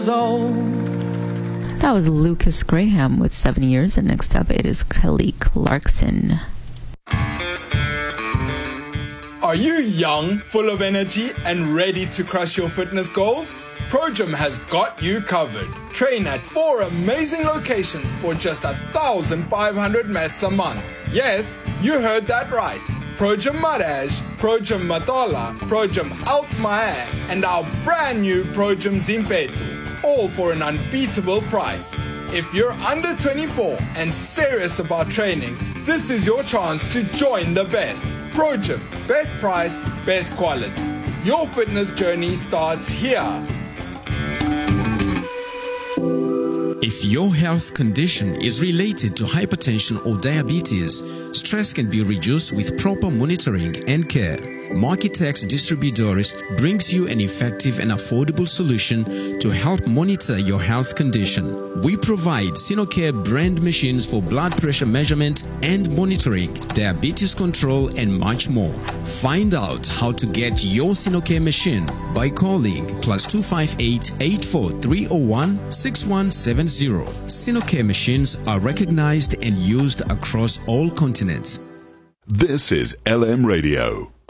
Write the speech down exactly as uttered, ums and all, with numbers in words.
That was Lucas Graham with seven years, and next up it is Kelly Clarkson. Are you young, full of energy, and ready to crush your fitness goals? ProGym has got you covered. Train at four amazing locations for just one thousand five hundred mats a month. Yes, you heard that right. ProGym Maraj, ProGym Matola, ProGym Altmaier, and our brand new ProGym Zimpetu, all for an unbeatable price. If you're under twenty-four and serious about training, this is your chance to join the best. ProGym, best price, best quality. Your fitness journey starts here. If your health condition is related to hypertension or diabetes, stress can be reduced with proper monitoring and care. Markitex Distributores brings you an effective and affordable solution to help monitor your health condition. We provide Sinocare brand machines for blood pressure measurement and monitoring, diabetes control, and much more. Find out how to get your Sinocare machine by calling plus two five eight, eight four three zero one, six one seven zero. Sinocare machines are recognized and used across all continents. This is L M Radio.